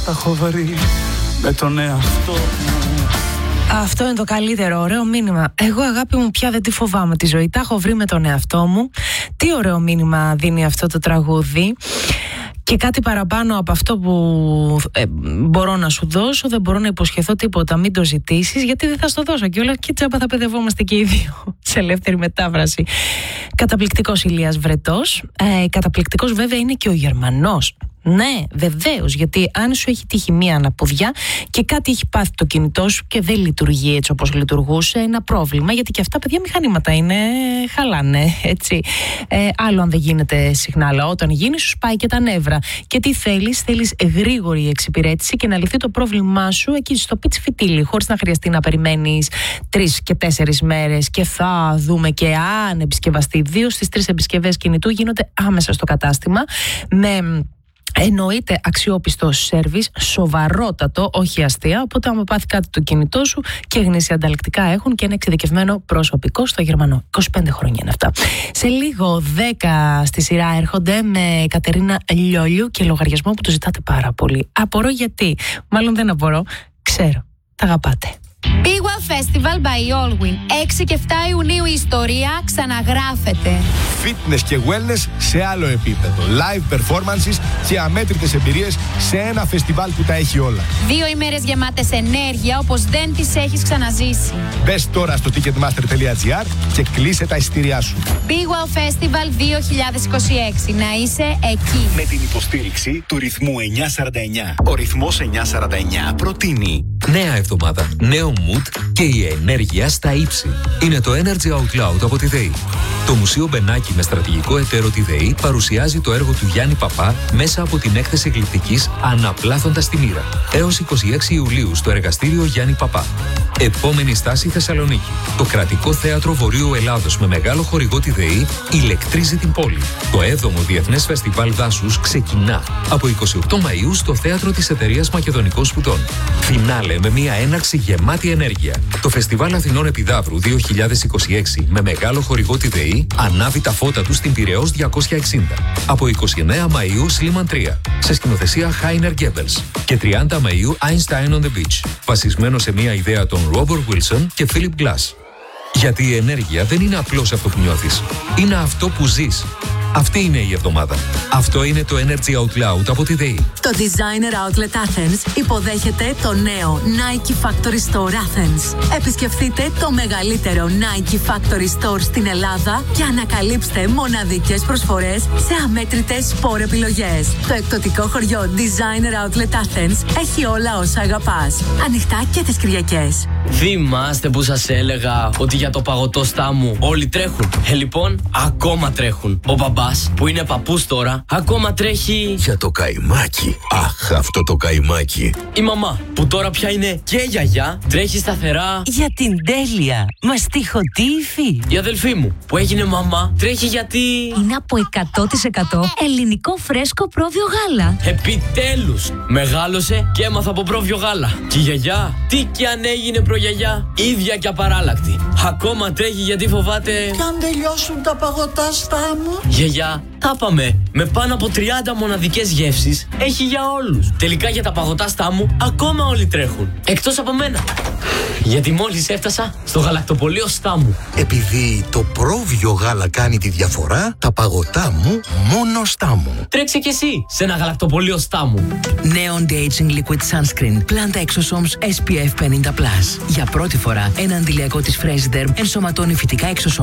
τα έχω βρει με τον εαυτό μου. Αυτό είναι το καλύτερο, ωραίο μήνυμα. Εγώ, αγάπη μου, πια δεν τη φοβάμαι τη ζωή. Τα έχω βρει με τον εαυτό μου. Τι ωραίο μήνυμα δίνει αυτό το τραγούδι. Και κάτι παραπάνω από αυτό που μπορώ να σου δώσω, δεν μπορώ να υποσχεθώ τίποτα. Μην το ζητήσεις, γιατί δεν θα στο δώσω κιόλας και τσάμπα θα παιδευόμαστε και οι δύο. Σε ελεύθερη μετάφραση. Καταπληκτικός Ηλίας Βρετός. Καταπληκτικός βέβαια είναι και ο Γερμανός. Ναι, βεβαίως, γιατί αν σου έχει τύχει μία αναποδιά και κάτι έχει πάθει το κινητό σου και δεν λειτουργεί έτσι όπως λειτουργούσε, ένα πρόβλημα, γιατί και αυτά παιδιά μηχανήματα είναι, χαλάνε, έτσι. Άλλο αν δεν γίνεται συχνά, αλλά όταν γίνει σου σπάει και τα νεύρα. Και τι θέλεις γρήγορη εξυπηρέτηση και να λυθεί το πρόβλημά σου εκεί στο πίτσι φιτίλι, χωρίς να χρειαστεί να περιμένεις 3 και 4 μέρες και θα δούμε και αν επισκευαστεί. 2 στις 3 επισκευές κινητού γίνονται άμεσα στο κατάστημα με... Εννοείται αξιόπιστο σέρβις, σοβαρότατο, όχι αστεία. Οπότε, άμα πάθει κάτι το κινητό σου, και γνήσια ανταλλακτικά έχουν και ένα εξειδικευμένο προσωπικό στο Γερμανό. 25 χρόνια είναι αυτά. Σε λίγο 10 στη σειρά έρχονται με Κατερίνα Λιόλιου και λογαριασμό που το ζητάτε πάρα πολύ. Απορώ γιατί. Μάλλον δεν απορώ. Ξέρω. Τα αγαπάτε. Big Wow Festival by Allwyn. 6 και 7 Ιουνίου η ιστορία ξαναγράφεται. Fitness και wellness σε άλλο επίπεδο. Live performances και αμέτρητες εμπειρίες σε ένα φεστιβάλ που τα έχει όλα. 2 ημέρες γεμάτες ενέργεια όπως δεν τις έχεις ξαναζήσει. Μπες τώρα στο ticketmaster.gr και κλείσε τα εισιτήριά σου. Big Wow Festival 2026. Να είσαι εκεί. Με την υποστήριξη του ρυθμού 949. Ο ρυθμός 949 προτείνει νέα εβδομάδα, νέο mood και η ενέργεια στα ύψη. Είναι το Energy Out Loud από τη ΔΕΗ. Το Μουσείο Μπενάκη με στρατηγικό εταίρο τη ΔΕΗ παρουσιάζει το έργο του Γιάννη Παπά μέσα από την έκθεση γλυπτικής Αναπλάθοντας τη μοίρα. Έως 26 Ιουλίου στο εργαστήριο Γιάννη Παπά. Επόμενη στάση Θεσσαλονίκη. Το Κρατικό Θέατρο Βορείου Ελλάδος με μεγάλο χορηγό τη ΔΕΗ ηλεκτρίζει την πόλη. Το 7ο Διεθνές Φεστιβάλ Δάσους ξεκινά από 28 Μαΐου στο Θέατρο της Εταιρείας Μακεδονικών Σπουδών. Φινάλε με μια έναρξη γεμάτη ενέργεια. Το Φεστιβάλ Αθηνών Επιδαύρου 2026 με μεγάλο χορηγό τη ΔΕΗ ανάβει τα φώτα του στην Πειραιώς 260. Από 29 Μαΐου Σλίμαν 3 σε σκηνοθεσία Χάινερ Γκέμπελς και 30 Μαΐου Einstein on the Beach βασισμένο σε μια ιδέα των Ρόμπερτ Βίλσον και Φίλιπ Γκλάς. Γιατί η ενέργεια δεν είναι απλώς αυτό που νιώθεις. Είναι αυτό που ζεις. Αυτή είναι η εβδομάδα. Αυτό είναι το Energy Out Loud από τη ΔΕΗ. Το Designer Outlet Athens υποδέχεται το νέο Nike Factory Store Athens. Επισκεφτείτε το μεγαλύτερο Nike Factory Store στην Ελλάδα και ανακαλύψτε μοναδικές προσφορές σε αμέτρητες σπορ επιλογές. Το εκπτωτικό χωριό Designer Outlet Athens έχει όλα όσα αγαπάς. Ανοιχτά και τις Κυριακές. Θυμάστε που σας έλεγα ότι για το παγωτό στάμου όλοι τρέχουν? Λοιπόν, ακόμα τρέχουν. Ο μπαμπάς, που είναι παππούς τώρα, ακόμα τρέχει για το καϊμάκι. Αχ, αυτό το καϊμάκι. Η μαμά, που τώρα πια είναι και γιαγιά, τρέχει σταθερά για την τέλεια μαστιχωτή υφή. Η αδελφή μου, που έγινε μαμά, τρέχει γιατί είναι από 100% ελληνικό φρέσκο πρόβιο γάλα. Επιτέλους, μεγάλωσε και έμαθα από πρόβιο γάλα. Και η γιαγιά, τι κι αν έγινε προγιαγιά, ίδια και απαράλλακτη. Ακόμα τρέχει γιατί φοβάται κι αν τελειώσουν τα παγωτά στάμου. Γιαγιά, τα πάμε. Με πάνω από 30 μοναδικές γεύσεις έχει για όλους. Τελικά για τα παγωτά στάμου ακόμα όλοι τρέχουν. Εκτός από μένα. Γιατί μόλις έφτασα στο γαλακτοπωλείο Στάμου. Επειδή το πρόβιο γάλα κάνει τη διαφορά, τα παγωτά μου μόνο Στάμου. Τρέξε κι εσύ σε ένα γαλακτοπωλείο Στάμου. Νέο Anti-Aging Liquid Sunscreen Plant Exosomes SPF 50+. Για πρώτη φορά ένα αντιλιακό της Fresiderm ενσωματώνει φυτικά exosomes